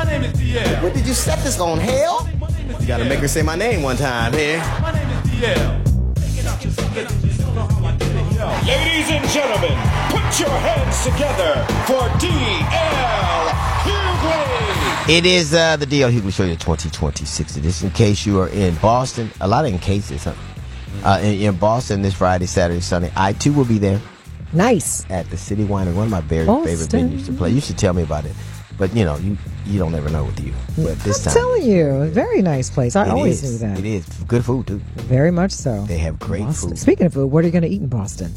My name is DL. What did you set this on, hell? You gotta make her say my name one time here. My name is DL. Ladies and gentlemen, put your hands together for D.L. Hughley. It is the D.L. Hughley Show, your 2026 edition. In case you are in Boston, a lot of in cases, huh? In Boston this Friday, Saturday, Sunday, I too will be there. Nice. At the City Winery, one of my very favorite venues to play. You should tell me about it. But, you know, you don't ever know with you. But this time. I'm telling you, very nice place. I always knew that. It is. Good food, too. Very much so. They have great food. Speaking of food, what are you going to eat in Boston?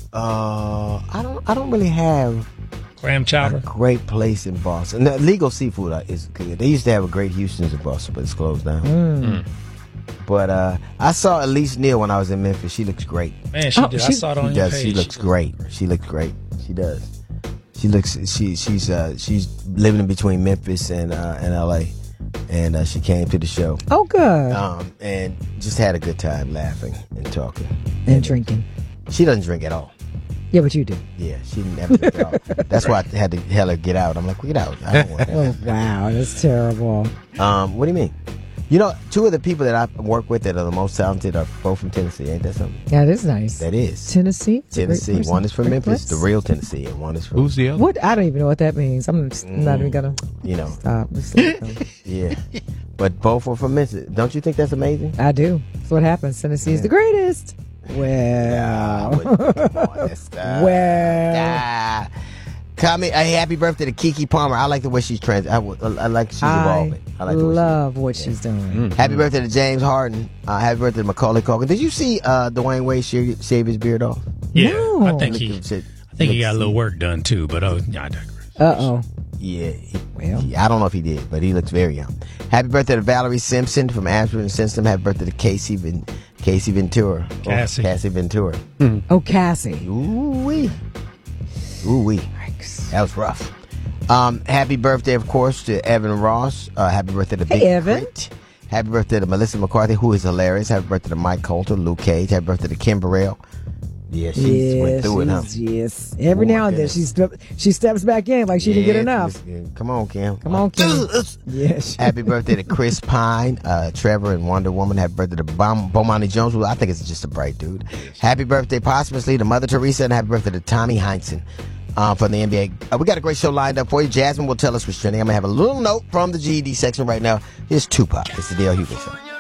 I don't really have clam chowder. A great place in Boston. The Legal Seafood is good. They used to have a great Houston's in Boston, but it's closed down. But I saw Elise Neal when I was in Memphis. She looks great. Man, she did. I saw it on your page. She looks great. She looks great. She does. She looks. She's living in between Memphis and L.A. And she came to the show. Oh, good. And just had a good time laughing and talking and drinking. She doesn't drink at all. Yeah, but you do. Yeah, she didn't ever drink at all. That's why I had to tell her get out. I'm like, well, get out. I don't want that. Oh, wow, that's terrible. What do you mean? You know, two of the people that I work with that are the most talented are both from Tennessee. Ain't that something? That is nice. That is. Tennessee? Tennessee. One is from Memphis, the real Tennessee, and one is from... Who's the other? What? I don't even know what that means. I'm not even going to stop. Yeah. But both are from Memphis. Don't you think that's amazing? I do. That's what happens. Tennessee is the greatest. Well. Come on, well. Hey, happy birthday to Keke Palmer. I like the way she's I like she's evolving. I like love what she's doing. Happy birthday to James Harden. Happy birthday to Macaulay Culkin. Did you see Dwayne Wade shave his beard off? Yeah, no. I think he got a little work done too. But I digress. Yeah, I don't know if he did, but he looks very young. Happy birthday to Valerie Simpson from Ashford and Simpson. Happy birthday to Casey Ventura. Cassie Ventura. Oh, Cassie. Ooh-wee. That was rough. Happy birthday, of course, to Evan Ross. Happy birthday to Big Evan. Crit. Happy birthday to Melissa McCarthy, who is hilarious. Happy birthday to Mike Coulter, Luke Cage. Happy birthday to Kim Burrell. Yeah, she went through it, huh? Yes. Every now and then she steps back in like she didn't get enough. Come on, Kim. Come on, Kim. Yes. Happy birthday to Chris Pine, Trevor, and Wonder Woman. Happy birthday to Bomani Jones, who I think is just a bright dude. Happy birthday, posthumously, to Mother Teresa, and happy birthday to Tommy Heinsohn. From the NBA. We got a great show lined up for you. Jasmine will tell us what's trending. I'm going to have a little note from the GED section right now. Here's Tupac. It's the D.L. Hughley Show.